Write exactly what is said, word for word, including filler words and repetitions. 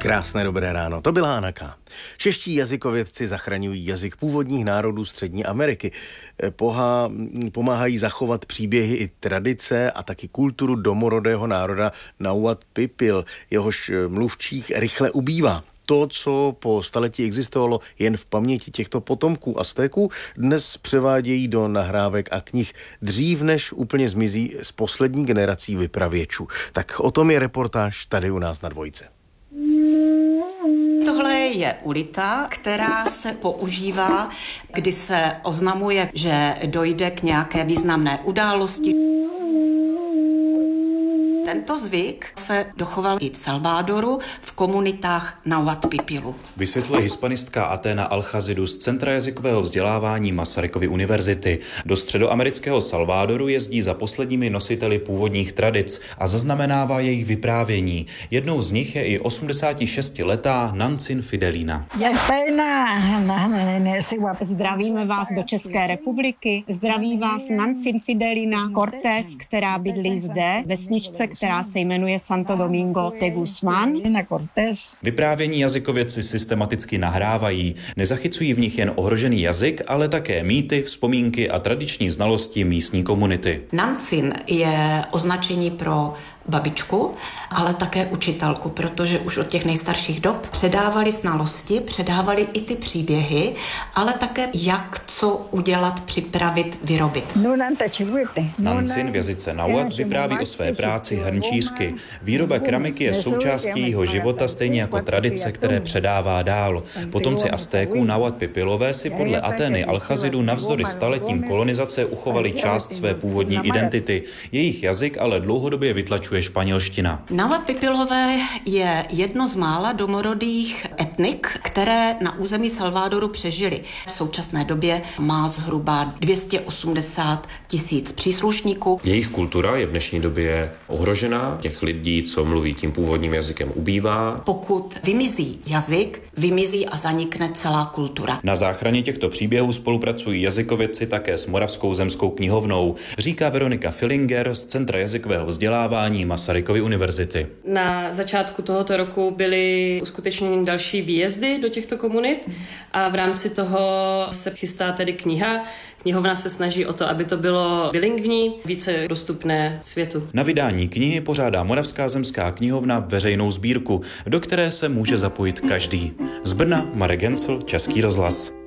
Krásné dobré ráno, to byla Anaka. Čeští jazykovědci zachraňují jazyk původních národů Střední Ameriky. Pohá, pomáhají zachovat příběhy i tradice a taky kulturu domorodého národa Nahuatl Pipil, jehož mluvčích rychle ubývá. To, co po staletí existovalo jen v paměti těchto potomků Aztéků, dnes převádějí do nahrávek a knih dřív, než úplně zmizí z poslední generací vypravěčů. Tak o tom je reportáž tady u nás na Dvojce. Tohle je ulita, která se používá, kdy se oznamuje, že dojde k nějaké významné události. Tento zvyk se dochoval i v Salvadoru v komunitách Nahuatl Pipilu. Vysvětluje hispanistka Athena Alchazidu z Centra jazykového vzdělávání Masarykovy univerzity. Do středoamerického Salvadoru jezdí za posledními nositeli původních tradic a zaznamenává jejich vyprávění. Jednou z nich je i osmdesátišestiletá Nancin Fidelina. Zdravíme vás do České republiky. Zdraví vás Nancin Fidelina Cortés, která bydlí zde, vesničce, která se jmenuje Santo Domingo de Guzmán. Vyprávění jazykovědci systematicky nahrávají. Nezachycují v nich jen ohrožený jazyk, ale také mýty, vzpomínky a tradiční znalosti místní komunity. Nancin je označení pro babičku, ale také učitelku, protože už od těch nejstarších dob předávali znalosti, předávali i ty příběhy, ale také jak co udělat, připravit, vyrobit. Nancin v jazyce Nahuatl vypráví o své práci hrnčířky. Výroba keramiky je součástí jeho života, stejně jako tradice, které předává dál. Potomci Aztéků Nahuatl Pipilové si podle Atheny Alchazidu navzdory staletím kolonizace uchovali část své původní identity. Jejich jazyk ale dlouhodobě vytlačuje španělština. Nahuatl Pipilové je jedno z mála domorodých etnik, které na území Salvadoru přežili. V současné době má zhruba dvě stě osmdesát tisíc příslušníků. Jejich kultura je v dnešní době ohrožená. Těch lidí, co mluví tím původním jazykem, ubývá. Pokud vymizí jazyk, vymizí a zanikne celá kultura. Na záchraně těchto příběhů spolupracují jazykovědci také s Moravskou zemskou knihovnou, říká Veronika Fillinger z Centra jazykového vzdělávání Masarykovy univerzity. Na začátku tohoto roku byly uskutečněny další výjezdy do těchto komunit a v rámci toho se chystá tedy kniha. Knihovna se snaží o to, aby to bylo bilingvní, více dostupné světu. Na vydání knihy pořádá Moravská zemská knihovna veřejnou sbírku, do které se může zapojit každý. Z Brna Marek Gencl, Český rozhlas.